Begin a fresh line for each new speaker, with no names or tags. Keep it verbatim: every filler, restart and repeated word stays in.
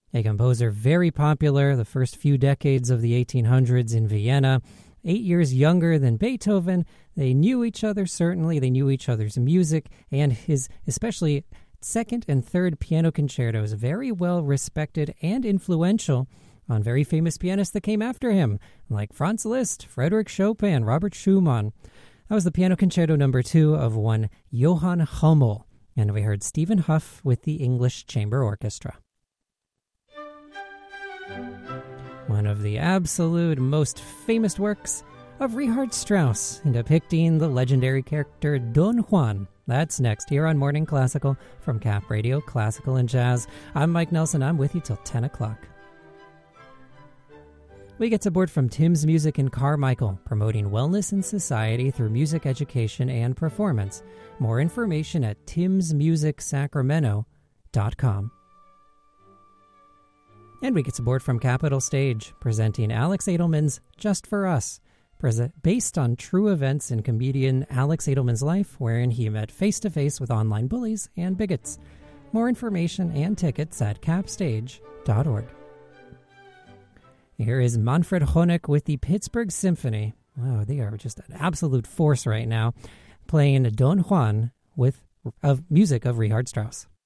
a composer very popular the first few decades of the eighteen hundreds in Vienna. Eight years younger than Beethoven, they knew each other, certainly. They knew each other's music, and his especially second and third piano concertos, very well respected and influential on very famous pianists that came after him, like Franz Liszt, Frederick Chopin, Robert Schumann. That was the piano concerto number two of one Johann Hummel, and we heard Stephen Huff with the English Chamber Orchestra. One of the absolute most famous works of Richard Strauss in depicting the legendary character Don Juan. That's next here on Morning Classical from Cap Radio, Classical and Jazz. I'm Mike Nelson. I'm with you till ten o'clock. We get support from Tim's Music in Carmichael, promoting wellness in society through music education and performance. More information at tims music sacramento dot com. And we get support from Capital Stage, presenting Alex Edelman's Just for Us, present, based on true events in comedian Alex Edelman's life, wherein he met face-to-face with online bullies and bigots. More information and tickets at capstage dot org. Here is Manfred Honeck with the Pittsburgh Symphony. Wow, they are just an absolute force right now, playing Don Juan with of music of Richard Strauss.